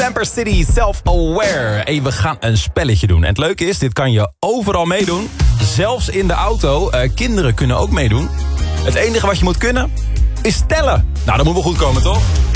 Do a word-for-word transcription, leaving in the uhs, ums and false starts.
Camper City Self-Aware. Hey, we gaan een spelletje doen. En het leuke is, dit kan je overal meedoen. Zelfs in de auto. Uh, kinderen kunnen ook meedoen. Het enige wat je moet kunnen, is tellen. Nou, dat moet wel goed komen, toch?